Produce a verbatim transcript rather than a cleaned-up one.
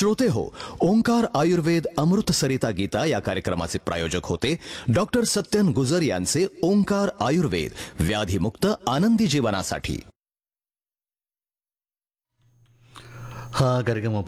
श्रोते हो, ओंकार आयुर्वेद अमृत सरिता गीता या कार्यक्रमाचे प्रायोजक होते डॉक्टर सत्यन गुजर यांचे ओंकार आयुर्वेद व्याधीमुक्त आनंदी जीवनासाठी. हा कार्यक्रम